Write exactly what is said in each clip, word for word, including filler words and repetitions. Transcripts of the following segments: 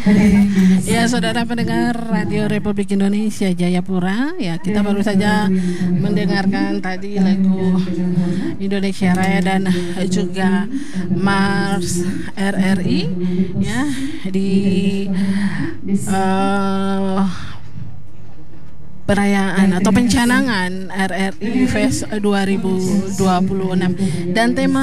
Ya, saudara pendengar Radio Republik Indonesia Jayapura, ya kita baru saja mendengarkan tadi lagu Indonesia Raya dan juga Mars R R I, ya di uh, perayaan atau pencanangan R R I Fest dua ribu dua puluh enam, dan tema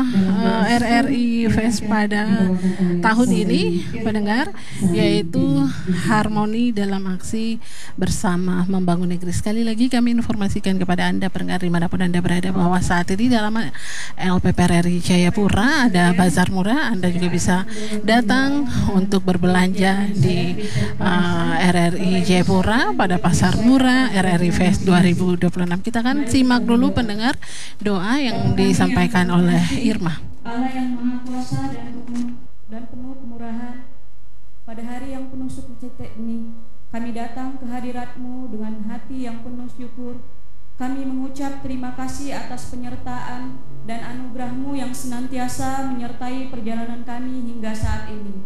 uh, R R I Fest pada tahun ini pendengar yaitu harmoni dalam aksi bersama membangun negeri. Sekali lagi kami informasikan kepada Anda pendengar dimanapun Anda berada bahwa saat ini dalam L P P R R I Jayapura ada bazar murah. Anda juga bisa datang untuk berbelanja di uh, R R I Jayapura pada pasar murah R R I Fest dua ribu dua puluh enam. Kita kan simak dulu pendengar doa yang disampaikan oleh Irma. Allah yang Maha Kuasa dan penuh, dan penuh kemurahan, pada hari yang penuh sukacita ini kami datang ke hadirat-Mu dengan hati yang penuh syukur. Kami mengucap terima kasih atas penyertaan dan anugerah-Mu yang senantiasa menyertai perjalanan kami hingga saat ini.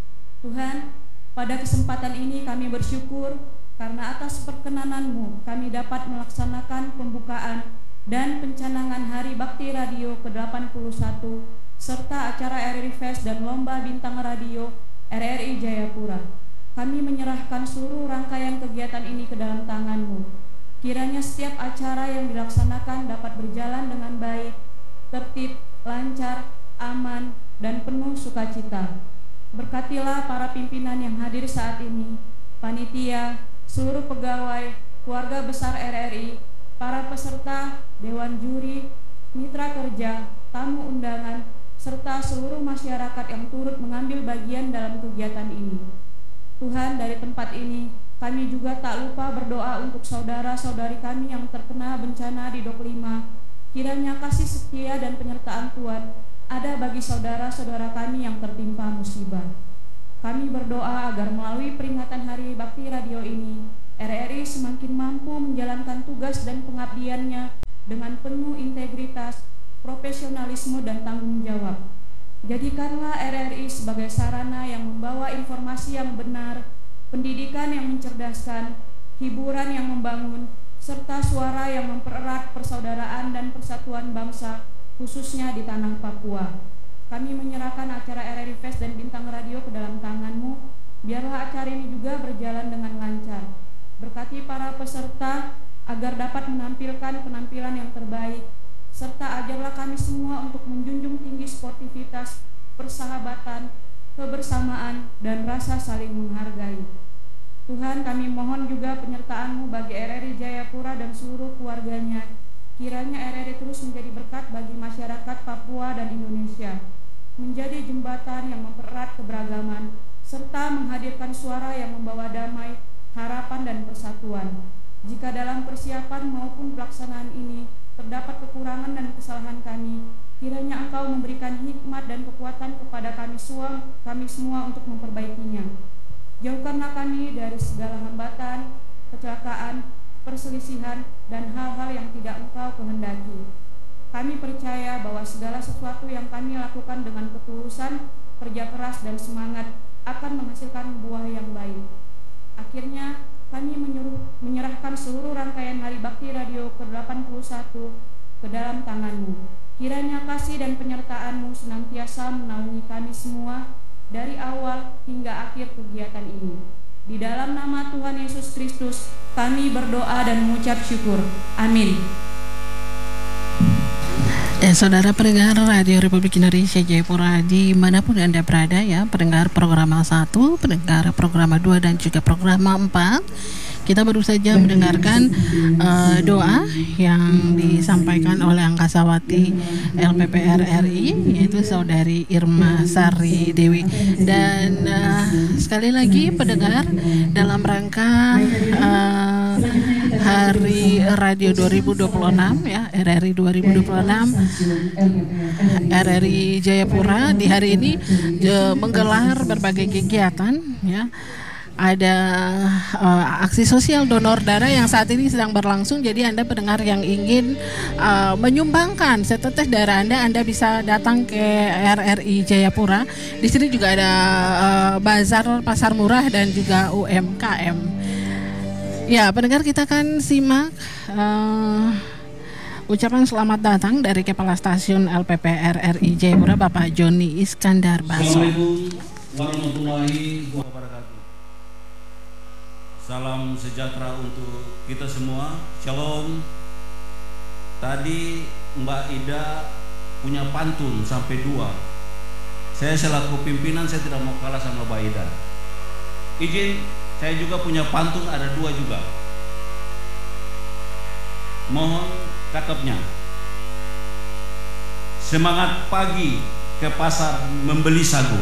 Tuhan, pada kesempatan ini kami bersyukur karena atas perkenanan-Mu kami dapat melaksanakan pembukaan dan pencanangan Hari Bakti Radio ke delapan puluh satu serta acara R R I Fest dan Lomba Bintang Radio R R I Jayapura. Kami menyerahkan seluruh rangkaian kegiatan ini ke dalam tangan-Mu. Kiranya setiap acara yang dilaksanakan dapat berjalan dengan baik, tertib, lancar, aman, dan penuh sukacita. Berkatilah para pimpinan yang hadir saat ini, panitia, seluruh pegawai, keluarga besar R R I, para peserta, dewan juri, mitra kerja, tamu undangan, serta seluruh masyarakat yang turut mengambil bagian dalam kegiatan ini. Tuhan, dari tempat ini, kami juga tak lupa berdoa untuk saudara-saudari kami yang terkena bencana di Doklima. Kiranya kasih setia dan penyertaan Tuhan ada bagi saudara-saudara kami yang tertimpa musibah. Kami berdoa agar melalui peringatan Hari Bakti Radio ini, R R I semakin mampu menjalankan tugas dan pengabdiannya dengan penuh integritas, profesionalisme, dan tanggung jawab. Jadikanlah R R I sebagai sarana yang membawa informasi yang benar, pendidikan yang mencerdaskan, hiburan yang membangun, serta suara yang mempererat persaudaraan dan persatuan bangsa, khususnya di tanah Papua. Kami menyerahkan acara R R I Fest dan Bintang Radio ke dalam tangan-Mu. Biarlah acara ini juga berjalan dengan lancar. Berkati para peserta agar dapat menampilkan penampilan yang terbaik, serta ajarlah kami semua untuk menjunjung tinggi sportivitas, persahabatan, kebersamaan, dan rasa saling menghargai. Tuhan, kami mohon juga penyertaan-Mu bagi R R I Jayapura dan seluruh keluarganya. Kiranya R R I terus menjadi berkat bagi masyarakat Papua dan Indonesia, menjadi jembatan yang mempererat keberagaman, serta menghadirkan suara yang membawa damai, harapan, dan persatuan. Jika dalam persiapan maupun pelaksanaan ini terdapat kekurangan dan kesalahan kami, kiranya Engkau memberikan hikmat dan kekuatan kepada kami semua, kami semua untuk memperbaikinya. Jauhkanlah kami dari segala hambatan, kecelakaan, perselisihan, dan hal-hal yang tidak Engkau kehendaki. Kami percaya bahwa segala sesuatu yang kami lakukan dengan ketulusan, kerja keras, dan semangat akan menghasilkan buah yang baik. Akhirnya, kami menyuruh, menyerahkan seluruh rangkaian Hari Bakti Radio ke delapan puluh satu ke dalam tangan-Mu. Kiranya kasih dan penyertaan-Mu senantiasa menaungi kami semua dari awal hingga akhir kegiatan ini. Di dalam nama Tuhan Yesus Kristus, kami berdoa dan mengucap syukur. Amin. Ya, saudara pendengar Radio Republik Indonesia Jayapura dimanapun Anda berada, ya, pendengar program satu, pendengar program dua, dan juga program empat. Kita baru saja mendengarkan uh, doa yang disampaikan oleh Angkasawati L P P R R I, yaitu Saudari Irma Sari Dewi. Dan uh, sekali lagi pendengar, dalam rangka uh, Hari Radio dua ribu dua puluh enam, ya, R R I dua ribu dua puluh enam, R R I Jayapura di hari ini uh, menggelar berbagai kegiatan, ya. ada uh, aksi sosial donor darah yang saat ini sedang berlangsung. Jadi Anda pendengar yang ingin uh, menyumbangkan setetes darah Anda, Anda bisa datang ke R R I Jayapura. Di sini juga ada uh, bazar pasar murah dan juga U M K M. Ya, pendengar, kita akan simak uh, ucapan selamat datang dari Kepala Stasiun L P P R R I Jayapura, Bapak Joni Iskandar Baso. Assalamualaikum warahmatullahi wabarakatuh. Salam sejahtera untuk kita semua. Shalom. Tadi Mbak Ida punya pantun sampai dua. Saya selaku pimpinan, saya tidak mau kalah sama Mbak Ida. Izin, saya juga punya pantun, ada dua juga. Mohon cakepnya. Semangat pagi ke pasar membeli sagu,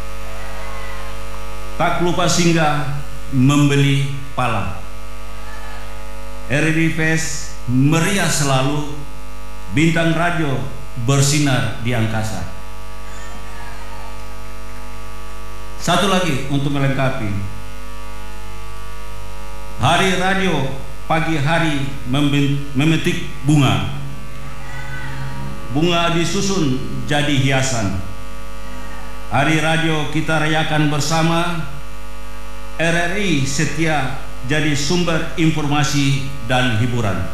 tak lupa singgah membeli pala. R R I Fest meriah selalu, bintang radio bersinar di angkasa. Satu lagi untuk melengkapi, hari radio pagi hari memetik bunga, bunga disusun jadi hiasan. Hari radio kita rayakan bersama, R R I setia jadi sumber informasi dan hiburan.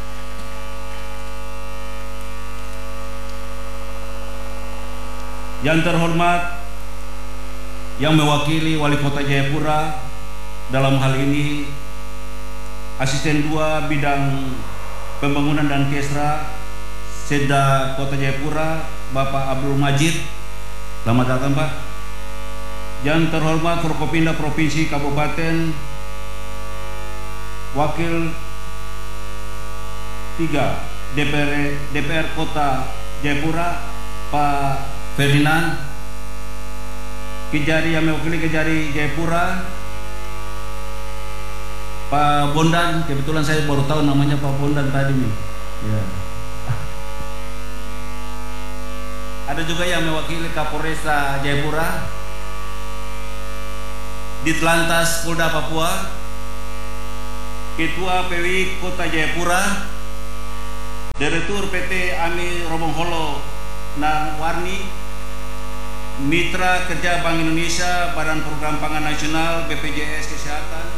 Yang terhormat, yang mewakili Wali Kota Jayapura, dalam hal ini Asisten dua Bidang Pembangunan dan Kesra Seda Kota Jayapura, Bapak Abdul Majid. Selamat datang, Pak. Yang terhormat Forkopimda Provinsi Kabupaten, Wakil tiga D P R D P R Kota Jayapura, Pak Ferdinand. Kejari yang mewakili Kejari Jayapura, Pak Bondan. Kebetulan saya baru tahu namanya Pak Bondan tadi nih. Ya. Ada juga yang mewakili Kapolresta Jayapura, Ditlantas Polda Papua, Ketua P W I Kota Jayapura, Direktur P T Ami Robongholo Nawarni, Mitra Kerja Bank Indonesia, Badan Program Pangan Nasional, B P J S Kesehatan,